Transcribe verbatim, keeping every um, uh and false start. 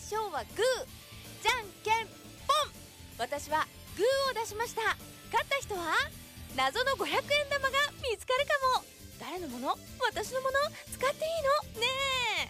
勝はグー、じゃんけんポン。私はグーを出しました。勝った人は謎のごひゃくえん玉が見つかるかも。誰のもの？私のもの？使っていいの？ねえ。